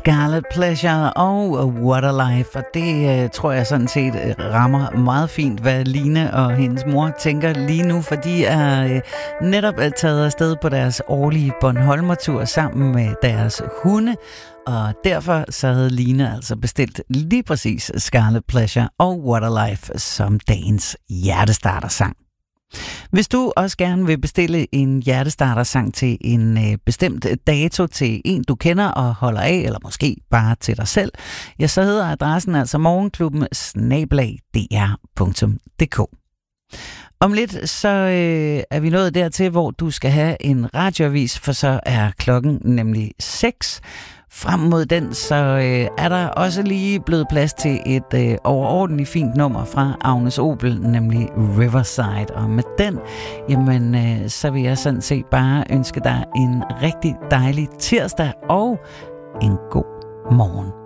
Scarlet Pleasure og What a Life, og det tror jeg sådan set rammer meget fint, hvad Line og hendes mor tænker lige nu, for de er netop taget afsted på deres årlige Bornholmertur sammen med deres hunde, og derfor så havde Line altså bestilt lige præcis Scarlet Pleasure og What a Life som dagens hjertestartersang. Hvis du også gerne vil bestille en hjertestartersang til en bestemt dato til en, du kender og holder af, eller måske bare til dig selv, ja, så hedder adressen altså morgenklubben@dr.dk. Om lidt så er vi nået dertil, hvor du skal have en radioavis, for så er klokken nemlig 6. Frem mod den, så er der også lige blevet plads til et overordentligt fint nummer fra Agnes Obel, nemlig Riverside. Og med den, jamen, så vil jeg sådan set bare ønske dig en rigtig dejlig tirsdag og en god morgen.